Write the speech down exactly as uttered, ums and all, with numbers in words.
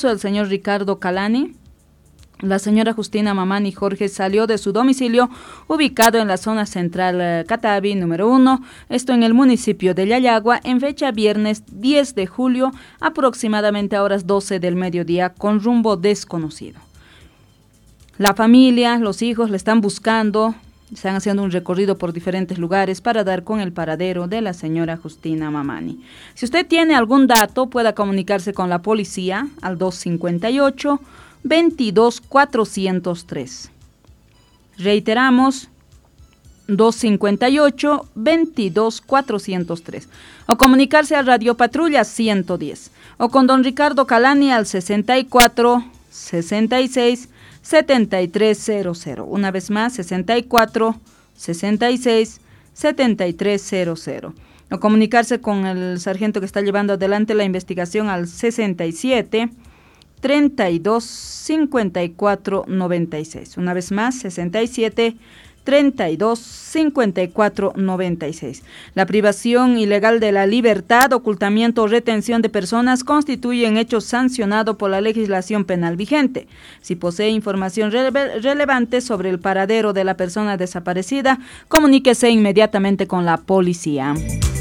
caso del señor Ricardo Calani, la señora Justina Mamani Jorge salió de su domicilio ubicado en la zona central eh, Catavi número uno, esto en el municipio de Yayagua, en fecha viernes diez de julio, aproximadamente a horas doce del mediodía, con rumbo desconocido. La familia, los hijos le están buscando, están haciendo un recorrido por diferentes lugares para dar con el paradero de la señora Justina Mamani. Si usted tiene algún dato, pueda comunicarse con la policía al dos cincuenta y ocho, veintidós cuatrocientos tres. Reiteramos, dos cincuenta y ocho, veintidós cuatrocientos tres. O comunicarse a Radio Patrulla ciento diez. O con don Ricardo Calani al sesenta y cuatro, sesenta y seis, setenta y tres cero cero. Una vez más, sesenta y cuatro, sesenta y seis, setenta y tres cero cero. O comunicarse con el sargento que está llevando adelante la investigación al sesenta y siete, treinta y dos, cincuenta y cuatro, noventa y seis. Una vez más, sesenta y siete, treinta y dos, cincuenta y cuatro, noventa y seis. La privación ilegal de la libertad, ocultamiento o retención de personas constituyen hecho sancionado por la legislación penal vigente. Si posee información rele- relevante sobre el paradero de la persona desaparecida, comuníquese inmediatamente con la policía.